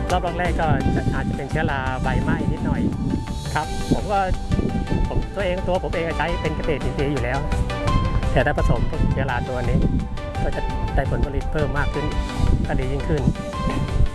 รอบแรกก็อาจจะเป็นเชื้อราใบไหม้นิดหน่อยครับผมตัวผมเองใช้เป็นเกษตรอินทรีย์อยู่แล้วแต่ถ้าผสมพวกเชื้อราตัวนี้ก็จะได้ผลผลิตเพิ่มมากขึ้นก็ดียิ่งขึ้น